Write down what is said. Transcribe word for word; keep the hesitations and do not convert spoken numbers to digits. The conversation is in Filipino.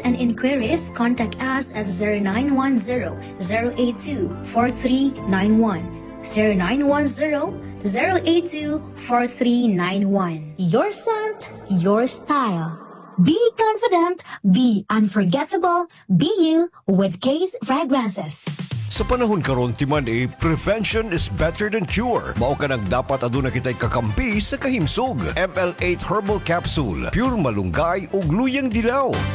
and inquiries, contact us at zero nine one zero, zero eight two, four three nine one. zero nine one zero, zero eight two, four three nine one. Your scent, your style. Be confident, be unforgettable, be you with Case Fragrances. Sa panahon karon timan eh, prevention is better than cure. Mao ka nang dapat aduna kitay kakampi sa kahimsog. M L eight Herbal Capsule, pure malunggay ug luyang dilaw.